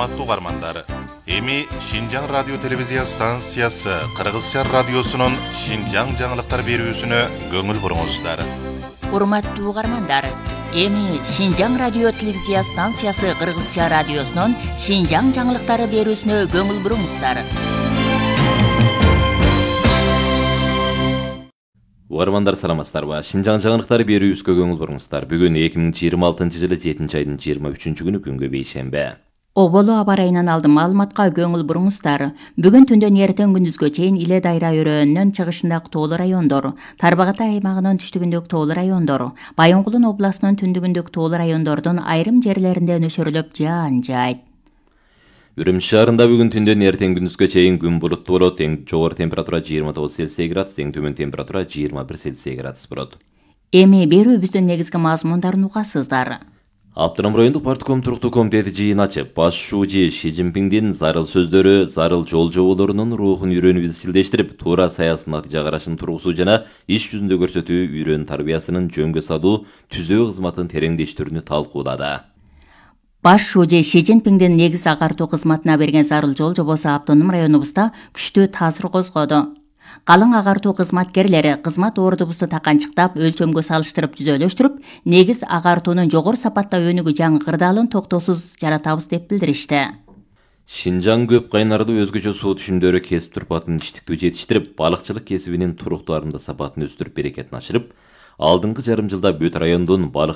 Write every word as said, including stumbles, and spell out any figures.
Урматтуу угармандар, эми Шинжаң радио телевизия станциясы Кыргызча радиосунун Шинжаң жаңылыктар берүүсүнө көңүл буруңуздар. Урматтуу угармандар, эми Шинжаң радио телевизия станциясы Кыргызча радиосунун Шинжаң жаңылыктары берүүсүнө көңүл буруңуздар. Угармандар саламатсыздарбы? Шинжаң жаңылыктары берүүбүзгө көңүл буруңуздар. Бүгүн эки миң жыйырма алтынчы жылы жетинчи айдын жыйырма үчүнчү күнү күнгө бейшембе. Оболу аба ырайынан алдым маалыматка көңүл буруңуздар. Бүгүн түндөн эртең күндүзгө чейин Иле дайра өрөөнүнөн чыгышындагы тоолуу райондор, Тарбагатай аймагынын түштүгүндөгү тоолуу райондор, Байонгулун областынын түндүгүндөгү тоолуу райондордун айрым жерлеринде нөшөрлөп жаан жаайт. Үрүмчү шаарында бүгүн түндөн эртең күндүзгө чейин күн булуттуу болот. Эң жогору температура жыйырма тогуз Цельсий градус, эң төмөн температура жыйырма бир Цельсий градус болот. Эми берүүбүздүн негизги мазмундарын угасыздар. Аптырам райондук партком туруктуу комитети жыйын ачып, баш шуужи Ши Цзиньпиңдин зарыл сөздөрү, зарыл жол жоболорунун рухун үйрөнүп изчилдештирип, туура саясий натыйжа карашын тургузуу жана иш жүзүндө көрсөтүү үйрөн тарбиясынын жөнгө салуу түзөө кызматын тереңдештирүүнү талкуулады. Баш шүүжи Ши Цзиньпиңдин негиз агартуу кызматына берген зарыл жол жобосу автоном районубузда күчтүү таасир козгоду. Калың агартуу кызматкерлери кызмат ордубузду таканчыктап, өлчөмгө салыштырып түзөлөштүрүп, негиз агартуунун жогору сапатта өнүгүү жаңы кырдаалын токтоосуз жаратабыз деп билдиришти. Шинжаң көп кайнарды өзгөчө суу түшүмдөрү кесип турпатын иштиктүү жетиштирип, балыкчылык кесибинин туруктуу арымда сапатын өстүрүп, берекетин ашырып, алдыңкы жарым жылда бүт райондун балык